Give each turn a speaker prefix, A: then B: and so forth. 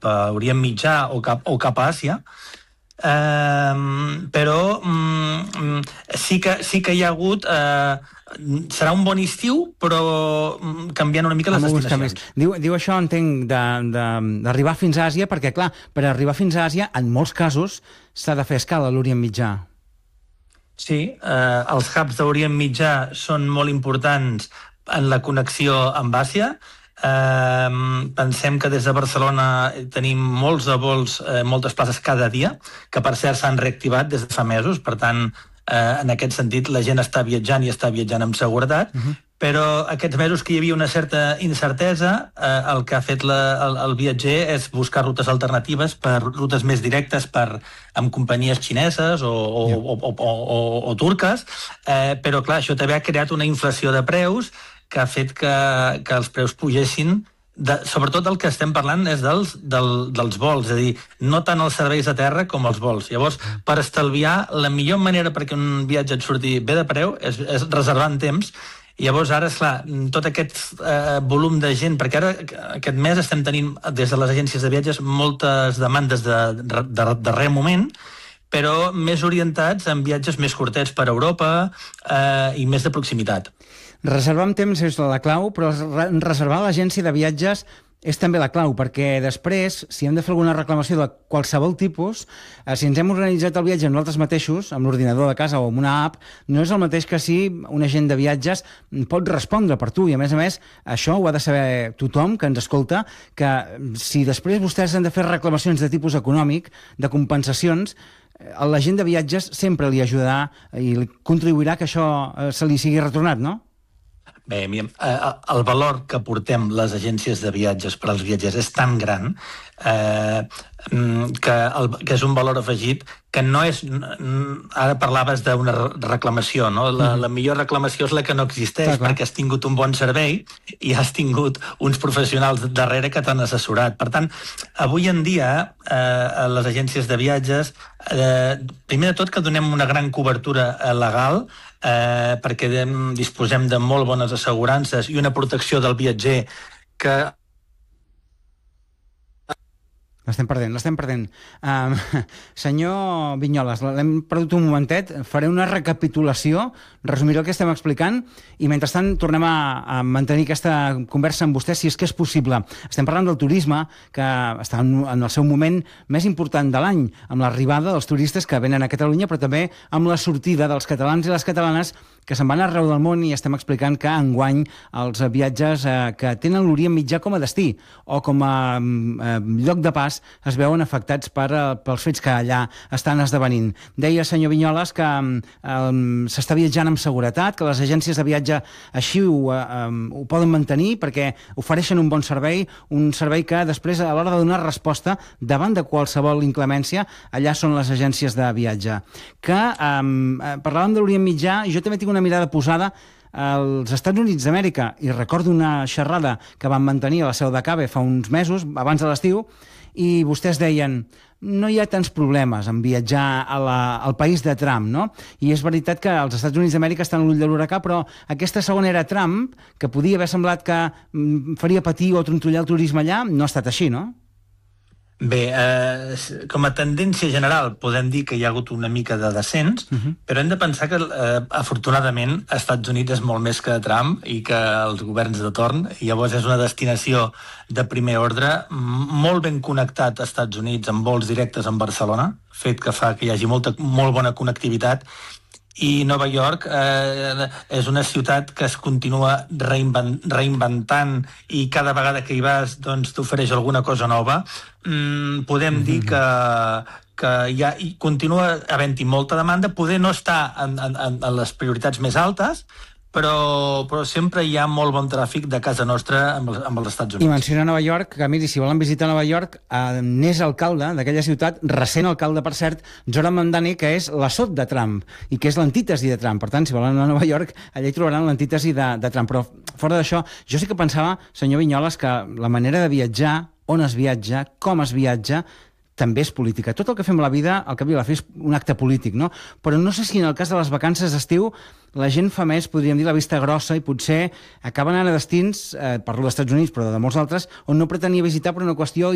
A: cap a Orient Mitjà o cap a Àsia, però sí que hi ha hagut... serà un bon estiu, però canviant una mica les destinacions.
B: Diu això, entenc, d'arribar fins a Àsia, perquè, clar, per arribar fins a Àsia, en molts casos, s'ha de fer escala a l'Orient Mitjà.
A: Sí, els hubs d'Orient Mitjà són molt importants en la connexió amb Àsia. Pensem que des de Barcelona tenim molts de vols, moltes places cada dia, que per cert s'han reactivat des de fa mesos, per tant, en aquest sentit la gent està viatjant i està viatjant amb seguretat, però aquests mesos que hi havia una certa incertesa, el que ha fet el viatger és buscar rutes alternatives, rutes més directes amb companyies xineses o turques, però clar, això també ha creat una inflació de preus que ha fet que els preus pugessin. Sobretot el que estem parlant és dels vols, és a dir, no tant els serveis de terra com els vols. Llavors, per estalviar, la millor manera perquè un viatge et surti bé de preu és reservar en temps. Llavors, ara, esclar, tot aquest volum de gent, perquè ara aquest mes estem tenint des de les agències de viatges moltes demandes de darrer moment, però més orientats en viatges més curtets per Europa i més de proximitat.
B: Reservar amb temps és la clau, però reservar a l'agència de viatges és també la clau, perquè després, si hem de fer alguna reclamació de qualsevol tipus, si ens hem organitzat el viatge nosaltres mateixos, amb l'ordinador de casa o amb una app, no és el mateix que si un agent de viatges pot respondre per tu, i a més, això ho ha de saber tothom que ens escolta, que si després vostès han de fer reclamacions de tipus econòmic, de compensacions, l'agent de viatges sempre li ajudarà i li contribuirà que això se li sigui retornat, no?
A: Bé, el valor que portem les agències de viatges per als viatgers és tan gran que és un valor afegit que no és... Ara parlaves d'una reclamació, no? La millor reclamació és la que no existeix, perquè has tingut un bon servei i has tingut uns professionals darrere que t'han assessorat. Per tant, avui en dia, les agències de viatges, primer de tot que donem una gran cobertura legal, perquè disposem de molt bones assegurances i una protecció del viatger que...
B: L'estem perdent. Senyor Viñolas, l'hem perdut un momentet, faré una recapitulació, resumiré el que estem explicant i mentrestant tornem a mantenir aquesta conversa amb vostè, si és que és possible. Estem parlant del turisme, que està en el seu moment més important de l'any, amb l'arribada dels turistes que venen a Catalunya, però també amb la sortida dels catalans i les catalanes que se'n van arreu del món, i estem explicant que enguany els viatges que tenen l'Orient Mitjà com a destí o com a lloc de pas es veuen afectats pels fets que allà estan esdevenint. Deia, senyor Viñolas, que s'està viatjant amb seguretat, que les agències de viatge així ho poden mantenir perquè ofereixen un bon servei, un servei que després, a l'hora de donar resposta davant de qualsevol inclemència, allà són les agències de viatge. Que parlàvem de l'Orient Mitjà, i jo també tinc una mirada posada als Estats Units d'Amèrica, i recordo una xerrada que van mantenir a la seu de CABE fa uns mesos, abans de l'estiu, i vostès deien no hi ha tants problemes en viatjar al país de Trump, no? I és veritat que els Estats Units d'Amèrica estan a l'ull de l'huracà, però aquesta segona era Trump, que podia haver semblat que faria patir o trontollar el turisme allà, no ha estat així, no?
A: Bé, com a tendència general podem dir que hi ha hagut una mica de descens, però hem de pensar que afortunadament als Estats Units és molt més que Trump i que els governs de torn, i llavors és una destinació de primer ordre, molt ben connectat als Estats Units amb vols directes amb Barcelona, fet que fa que hi hagi molt bona connectivitat. I Nova York és una ciutat que es continua reinventant i cada vegada que hi vas t'ofereix alguna cosa nova. Podem dir que continua havent-hi molta demanda, poder no estar en les prioritats més altes, però sempre hi ha molt bon tràfic de casa nostra amb els Estats Units.
B: I menciona Nova York, que miri, si volen visitar Nova York, n'és alcalde d'aquella ciutat, recent alcalde, per cert, Zoran Mamdani, que és l'assot de Trump, i que és l'antítesi de Trump. Per tant, si volen anar a Nova York, allà hi trobaran l'antítesi de Trump. Però fora d'això, jo sí que pensava, senyor Viñolas, que la manera de viatjar, on es viatja, com es viatja, també és política. Tot el que fem a la vida, al cap i a la fi, és un acte polític, no? Però no sé si en el cas de les vacances d'estiu la gent fa més, podríem dir, la vista grossa, i potser acaben anant a destins, parlo dels Estats Units, però de molts altres, on no pretenia visitar per una qüestió